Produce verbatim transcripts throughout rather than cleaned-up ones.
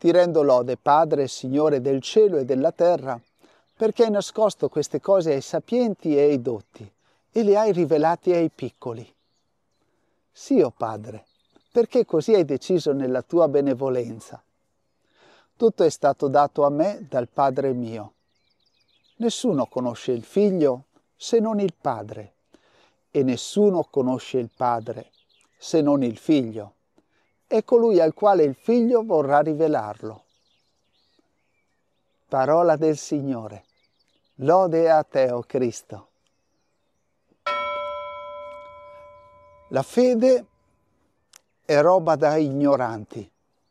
Ti rendo lode, Padre, Signore del cielo e della terra, perché hai nascosto queste cose ai sapienti e ai dotti e le hai rivelate ai piccoli. Sì, o Padre, perché così hai deciso nella tua benevolenza. Tutto è stato dato a me dal Padre mio. Nessuno conosce il Figlio se non il Padre, e nessuno conosce il Padre se non il Figlio, e colui al quale il Figlio vorrà rivelarlo. Parola del Signore. Lode a te, o Cristo. La fede è roba da ignoranti.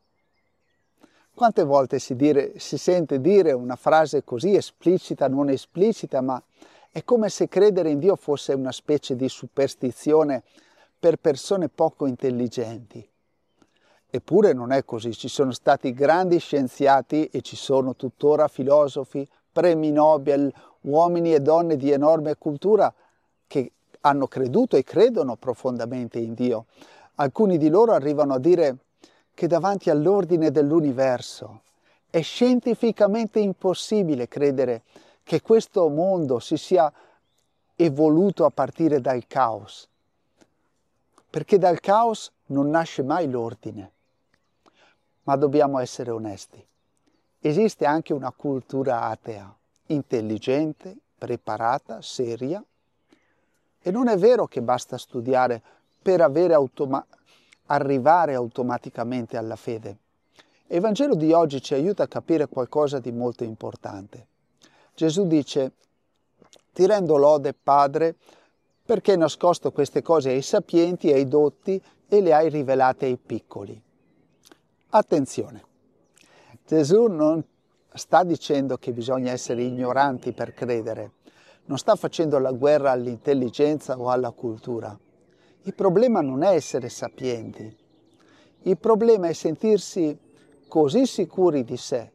Quante volte si, dire, si sente dire una frase così esplicita, non esplicita, ma è come se credere in Dio fosse una specie di superstizione per persone poco intelligenti. Eppure non è così. Ci sono stati grandi scienziati e ci sono tuttora filosofi, premi Nobel, uomini e donne di enorme cultura che hanno creduto e credono profondamente in Dio. Alcuni di loro arrivano a dire che davanti all'ordine dell'universo è scientificamente impossibile credere che questo mondo si sia evoluto a partire dal caos, perché dal caos non nasce mai l'ordine. Ma dobbiamo essere onesti. Esiste anche una cultura atea, intelligente, preparata, seria, e non è vero che basta studiare per avere automa- arrivare automaticamente alla fede. E il Vangelo di oggi ci aiuta a capire qualcosa di molto importante. Gesù dice: ti rendo lode, Padre, perché hai nascosto queste cose ai sapienti e ai dotti e le hai rivelate ai piccoli. Attenzione, Gesù non sta dicendo che bisogna essere ignoranti per credere, non sta facendo la guerra all'intelligenza o alla cultura. Il problema non è essere sapienti, il problema è sentirsi così sicuri di sé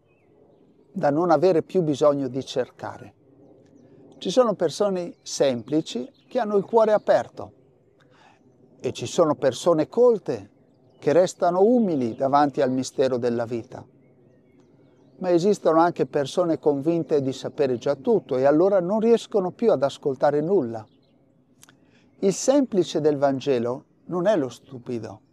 da non avere più bisogno di cercare. Ci sono persone semplici che hanno il cuore aperto e ci sono persone colte che restano umili davanti al mistero della vita. Ma esistono anche persone convinte di sapere già tutto e allora non riescono più ad ascoltare nulla. Il semplice del Vangelo non è lo stupido,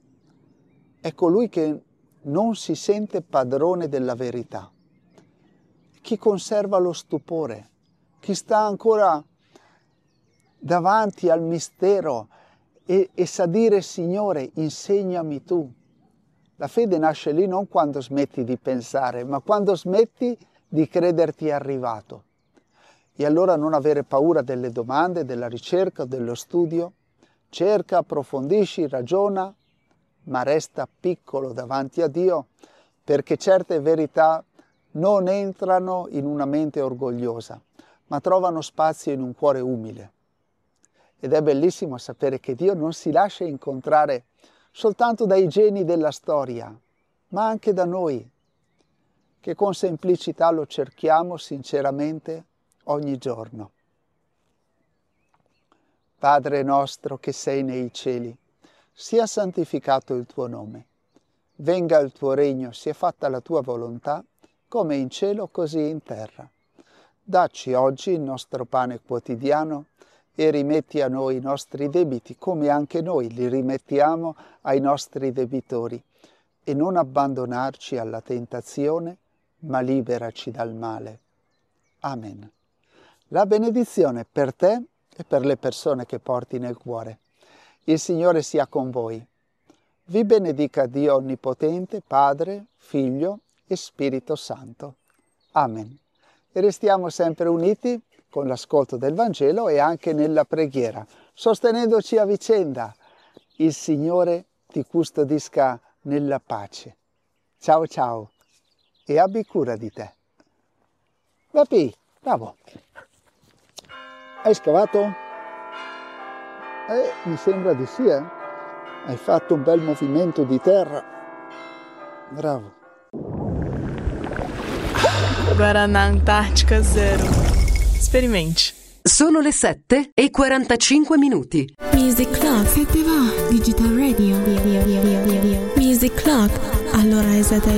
è colui che non si sente padrone della verità, chi conserva lo stupore, chi sta ancora davanti al mistero e, e sa dire: Signore, insegnami tu. La fede nasce lì non quando smetti di pensare, ma quando smetti di crederti arrivato. E allora non avere paura delle domande, della ricerca, dello studio. Cerca, approfondisci, ragiona, ma resta piccolo davanti a Dio, perché certe verità non entrano in una mente orgogliosa, ma trovano spazio in un cuore umile. Ed è bellissimo sapere che Dio non si lascia incontrare soltanto dai geni della storia, ma anche da noi, che con semplicità lo cerchiamo sinceramente ogni giorno. Padre nostro che sei nei cieli, sia santificato il tuo nome. Venga il tuo regno, sia fatta la tua volontà, come in cielo così in terra. Dacci oggi il nostro pane quotidiano e rimetti a noi i nostri debiti, come anche noi li rimettiamo ai nostri debitori, e non abbandonarci alla tentazione, ma liberaci dal male. Amen. La benedizione per te e per le persone che porti nel cuore. Il Signore sia con voi. Vi benedica Dio Onnipotente, Padre, Figlio e Spirito Santo. Amen. E restiamo sempre uniti con l'ascolto del Vangelo e anche nella preghiera, sostenendoci a vicenda. Il Signore ti custodisca nella pace. Ciao ciao e abbi cura di te. Papi, bravo. Hai scavato? Eh, mi sembra di sì, eh? Hai fatto un bel movimento di terra. Bravo. Guaraná Antártica Zero. Sperimente. Sono le sette e quarantacinque minuti. Music Club. Se ti va, Digital Radio. Music Club. Allora esate